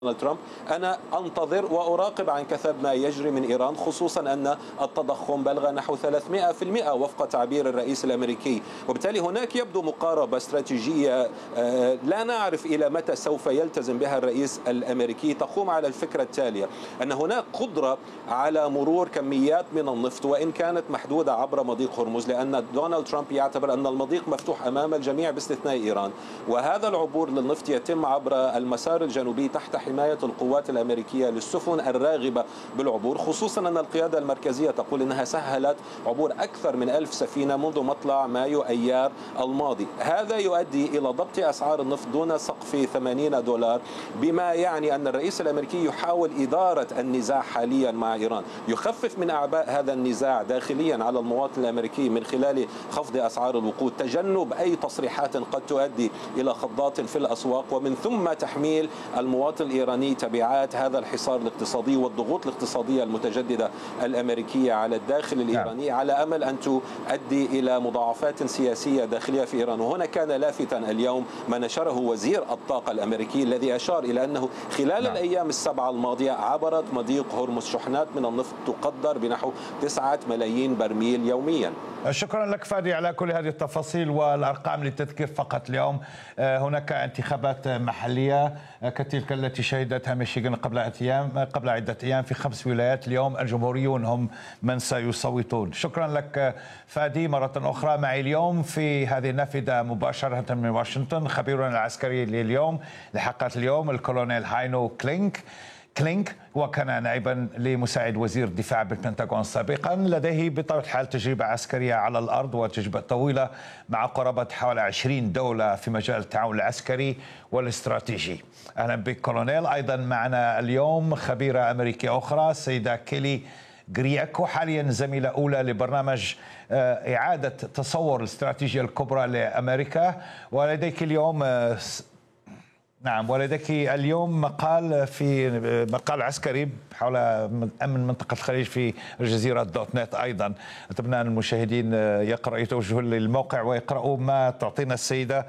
ترامب. أنا أنتظر وأراقب عن كثب ما يجري من إيران، خصوصا أن التضخم بلغ نحو 300% وفق تعبير الرئيس الأمريكي، وبالتالي هناك يبدو مقاربة استراتيجية لا نعرف إلى متى سوف يلتزم بها الرئيس الأمريكي، تقوم على الفكرة التالية: أن هناك قدرة على مرور كميات من النفط وإن كانت محدودة عبر مضيق هرمز، لأن دونالد ترامب يعتبر أن المضيق مفتوح أمام الجميع باستثناء إيران، وهذا العبور للنفط يتم عبر المسار الجنوبي تحت حماية القوات الأمريكية للسفن الراغبة بالعبور، خصوصا أن القيادة المركزية تقول أنها سهلت عبور أكثر من 1000 سفينة منذ مطلع مايو أيار الماضي. هذا يؤدي إلى ضبط أسعار النفط دون سقف $80، بما يعني أن الرئيس الأمريكي يحاول إدارة النزاع حاليا مع إيران، يخفف من أعباء هذا النزاع داخليا على المواطن الأمريكي من خلال خفض أسعار الوقود، تجنب أي تصريحات قد تؤدي إلى خضات في الأسواق، ومن ثم تحميل المواطن الإيراني تبعات هذا الحصار الاقتصادي والضغوط الاقتصادية المتجددة الأمريكية على الداخل الإيراني، على أمل أن تؤدي إلى مضاعفات سياسية داخلية في إيران. وهنا كان لافتا اليوم ما نشره وزير الطاقة الأمريكي، الذي أشار إلى أنه خلال الأيام السبعة الماضية عبرت مضيق هرمز شحنات من النفط تقدر بنحو 9 ملايين برميل يوميا. شكرا لك فادي على كل هذه التفاصيل والأرقام. للتذكير فقط، اليوم هناك انتخابات محلية كتلك التي شهدتها ميشيغان قبل عدة أيام في 5 ولايات. اليوم الجمهوريون هم من سيصوتون. شكرا لك فادي مرة أخرى. معي اليوم في هذه النافذة مباشرة من واشنطن خبيرنا العسكري لليوم لحلقات اليوم الكولونيل هاينو كلينك، وكان نائبا لمساعد وزير الدفاع بالبنتاغون سابقا. لديه بطبيعة الحال تجربة عسكرية على الأرض وتجربة طويلة مع قرابة حوالي 20 دولة في مجال التعاون العسكري والاستراتيجي. أهلا بك كولونيل. أيضا معنا اليوم خبيرة أمريكية أخرى السيدة كيلي غرياكو، حاليا زميلة أولى لبرنامج إعادة تصور الاستراتيجية الكبرى لأمريكا. ولديك اليوم مقال عسكري حول أمن منطقة الخليج في جزيرة دوت نت. أيضا أتمنى أن المشاهدين يتوجهوا للموقع ويقرأوا ما تعطينا السيدة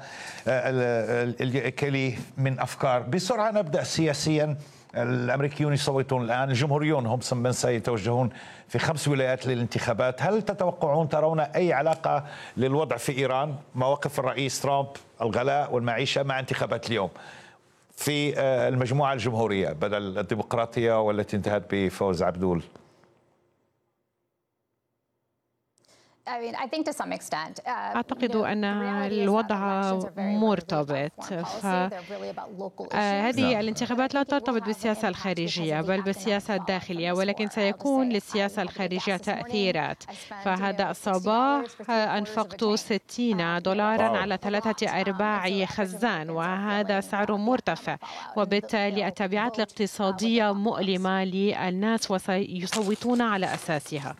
كيلي من أفكار. بسرعة نبدأ سياسيا. الأمريكيون يصوتون الآن، الجمهوريون هم من سيتوجهون في 5 ولايات للانتخابات. هل ترون أي علاقة للوضع في إيران، مواقف الرئيس ترامب، الغلاء والمعيشة مع انتخابات اليوم في المجموعة الجمهورية بدل الديمقراطية والتي انتهت بفوز عبدول؟ أعتقد أن الوضع مرتبط، فهذه الانتخابات لا ترتبط بالسياسة الخارجية بل بالسياسة الداخلية، ولكن سيكون للسياسة الخارجية تأثيرات. فهذا الصباح أنفقت $60 على 3/4 خزان، وهذا سعر مرتفع، وبالتالي التبعات الاقتصادية مؤلمة للناس وسيصوتون على أساسها.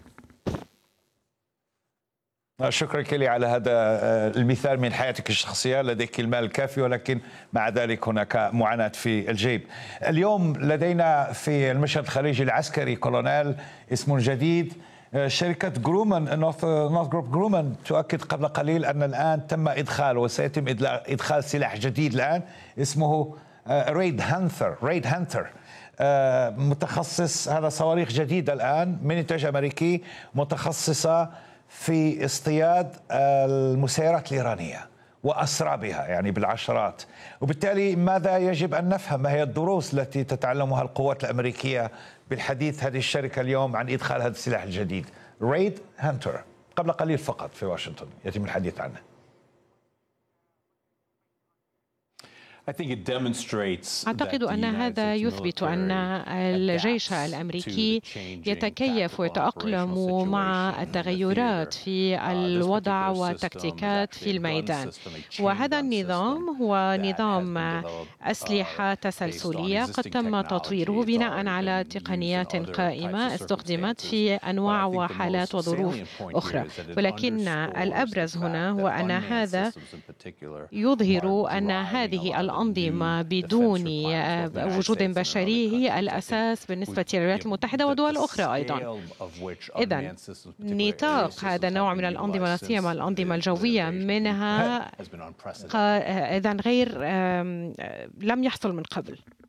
شكرا كلي على هذا المثال من حياتك الشخصية. لديك المال الكافي ولكن مع ذلك هناك معاناة في الجيب. اليوم لدينا في المشهد الخليجي العسكري كولونيل اسم جديد. شركة جرومان نورث جروب جرومان تؤكد قبل قليل أن الآن تم إدخال وسيتم إدخال سلاح جديد الآن اسمه ريد هانتر متخصص. هذا صواريخ جديدة الآن من إنتاج أمريكي متخصصة في اصطياد المسيرات الإيرانية وأسرابها يعني بالعشرات. وبالتالي ماذا يجب أن نفهم؟ ما هي الدروس التي تتعلمها القوات الأمريكية بالحديث هذه الشركة اليوم عن إدخال هذا السلاح الجديد ريد هانتر؟ قبل قليل فقط في واشنطن يتم الحديث عنه. أعتقد أن هذا يثبت أن الجيش الأمريكي يتكيف ويتأقلم مع التغيرات في الوضع والتكتيكات في الميدان، وهذا النظام هو نظام أسلحة تسلسلية قد تم تطويره بناء على تقنيات قائمة استخدمت في أنواع وحالات وظروف أخرى. ولكن الأبرز هنا هو أن هذا يظهر أن هذه الأنظمة بدون وجود بشري هي الأساس بالنسبة للولايات المتحدة ودول أخرى أيضا. إذن نطاق هذا النوع من الأنظمة لا سيما الأنظمة الجوية منها إذن غير لم يحصل من قبل.